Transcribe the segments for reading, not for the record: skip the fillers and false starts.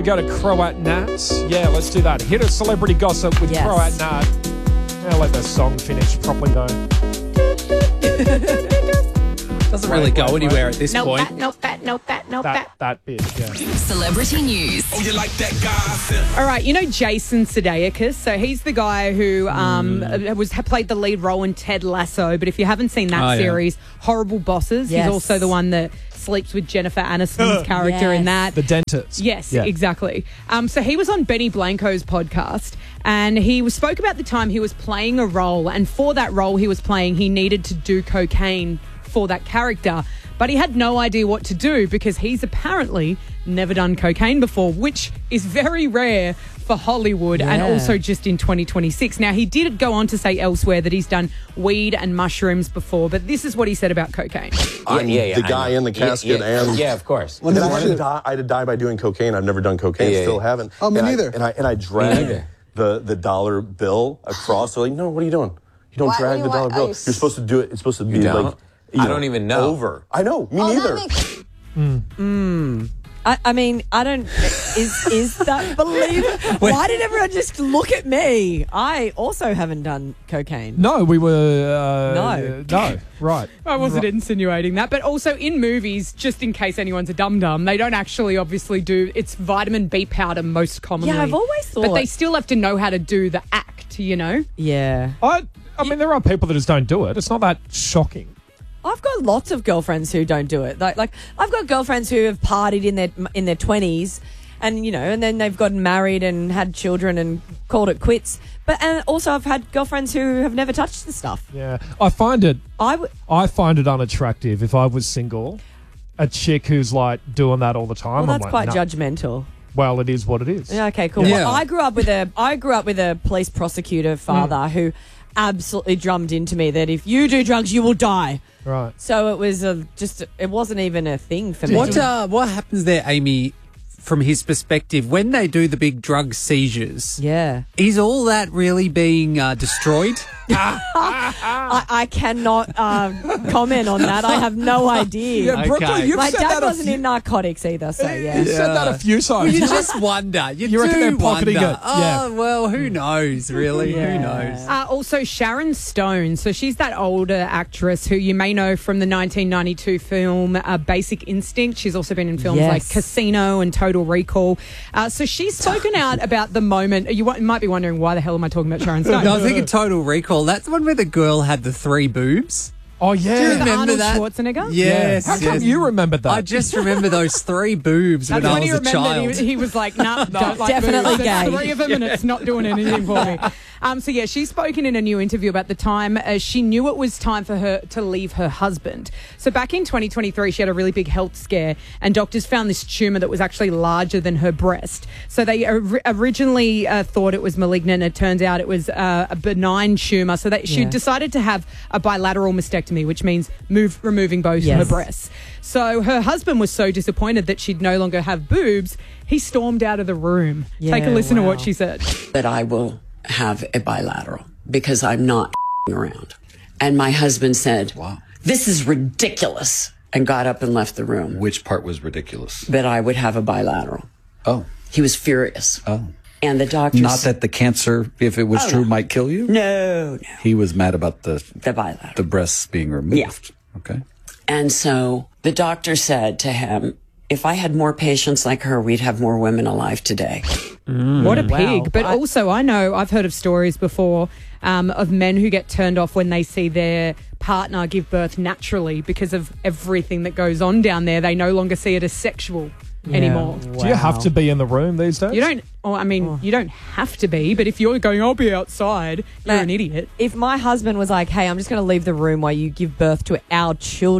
go to Croat Nats? Yeah, let's do that. Hit a celebrity gossip with Croat Nat. I'll let the song finish properly, though. Doesn't really go anywhere at this point. That bit, yeah. Celebrity news. Oh, you like that gossip? All right, you know Jason Sudeikis? So he's the guy who played the lead role in Ted Lasso. But if you haven't seen that series, Horrible Bosses, he's also the one that sleeps with Jennifer Aniston's character in that. The dentist. Yes, exactly. So he was on Benny Blanco's podcast, and he spoke about the time he was playing a role, and for that role he was playing, he needed to do cocaine for that character, but he had no idea what to do because he's apparently never done cocaine before, which is very rare for Hollywood and also just in 2026. Now, he did go on to say elsewhere that he's done weed and mushrooms before, but this is what he said about cocaine. The guy in the casket and... Yeah, of course. I had to die by doing cocaine. I've never done cocaine. Still haven't. Oh, me neither. And I dragged the dollar bill across. So like, no, what are you doing? You don't drag the dollar bill. You're supposed to do it. It's supposed to be like... I don't even know. Over. I know. Me neither. I mean, I don't... Is that believable? Why did everyone just look at me? I also haven't done cocaine. No, we were... No, right. I wasn't insinuating that. But also in movies, just in case anyone's a dum-dum, they don't actually obviously do... It's vitamin B powder most commonly. Yeah, I've always thought... But they still have to know how to do the act, you know? Yeah. I mean, there are people that just don't do it. It's not that shocking. I've got lots of girlfriends who don't do it. Like I've got girlfriends who have partied in their 20s, and and then they've gotten married and had children and called it quits. And also I've had girlfriends who have never touched the stuff. Yeah, I find it unattractive if I was single, a chick who's like doing that all the time. Well, that's I'm quite like, judgmental. Well, it is what it is. Yeah, okay, cool. Yeah. Well, I grew up with a police prosecutor father who absolutely drummed into me that if you do drugs, you will die. Right. So it was it wasn't even a thing for me. What happens there, Amy, from his perspective, when they do the big drug seizures? Yeah. Is all that really being destroyed? I cannot comment on that. I have no idea. Yeah, Brooklyn, you've My said dad that wasn't in narcotics either, so yeah. You said that a few times. Well, you just wonder. You reckon they're do pocketing wonder. it? Yeah. Oh, well, who knows, really? Yeah. Who knows? Also, Sharon Stone. So she's that older actress who you may know from the 1992 film Basic Instinct. She's also been in films like Casino and Total Recall. So she's spoken out about the moment. You might be wondering, why the hell am I talking about Sharon Stone? No, I was thinking Total Recall. That's the one where the girl had the 3 boobs. Oh, yeah. Do you remember Arnold that? Schwarzenegger? Yes. How come you remembered that? I just remember those 3 boobs when I was a child. He was like, nah, don't like definitely boobs. gay. There's 3 of them and it's not doing anything for me. So yeah, she's spoken in a new interview about the time she knew it was time for her to leave her husband. So back in 2023, she had a really big health scare and doctors found this tumour that was actually larger than her breast. So they originally thought it was malignant. It turns out it was a benign tumour. So that she decided to have a bilateral mastectomy, which means removing both her breasts. So her husband was so disappointed that she'd no longer have boobs, he stormed out of the room. Take a listen to what she said. That I will have a bilateral because I'm not around. And my husband said, wow, this is ridiculous, and got up and left the room. Which part was ridiculous? That I would have a bilateral. Oh. He was furious. Oh. And the doctor... Not that the cancer, if it was true, might kill you? No. He was mad about the bilateral. The breasts being removed. Yeah. Okay. And so the doctor said to him, if I had more patients like her, we'd have more women alive today. What a pig. But also, I've heard of stories before of men who get turned off when they see their partner give birth naturally because of everything that goes on down there. They no longer see it as sexual anymore. Do you have to be in the room these days? You don't. You don't have to be, but if you're going, I'll be outside, you're an idiot. If my husband was like, hey, I'm just going to leave the room while you give birth to our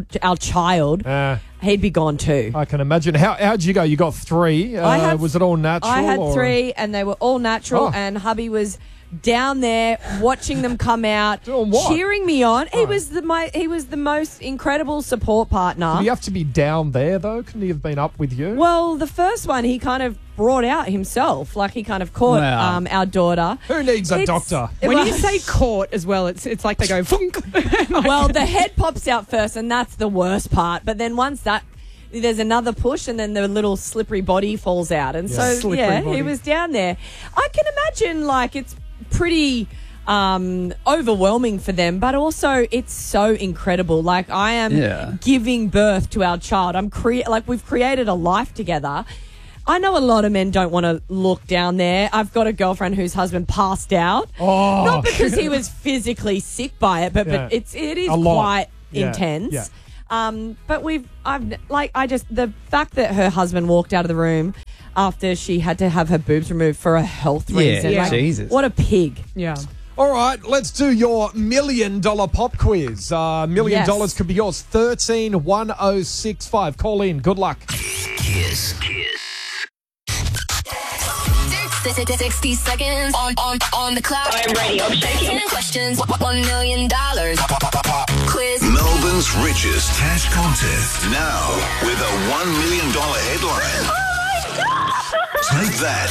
child, he'd be gone too. I can imagine. How'd you go? You got 3. Was it all natural? I had 3 and they were all natural and hubby was down there watching them come out, cheering me on. He was the most incredible support partner. Did he have to be down there though? Couldn't he have been up with you? Well, the first one he kind of brought out himself, like he kind of caught our daughter. Who needs a doctor? When you say caught as well, it's like they go funk. Well, the head pops out first, and that's the worst part. But then once that there's another push, and then the little slippery body falls out. And so, Slippery body. he was down there. I can imagine, like, it's pretty overwhelming for them, but also it's so incredible. Like, I am giving birth to our child. We've created a life together. I know a lot of men don't want to look down there. I've got a girlfriend whose husband passed out. Oh. Not because he was physically sick by it, but it is quite intense. Yeah. But the fact that her husband walked out of the room after she had to have her boobs removed for a health reason. Yeah, Jesus. What a pig. Yeah. All right, let's do your $1 million pop quiz. $1 million could be yours. 131065. Call in. Good luck. Kiss. 60 seconds on the clock. I'm ready. I'm shaking. 10 questions. $1 million. Quiz. Melbourne's richest cash contest. Now with a $1 million headline. Oh my God! Take that.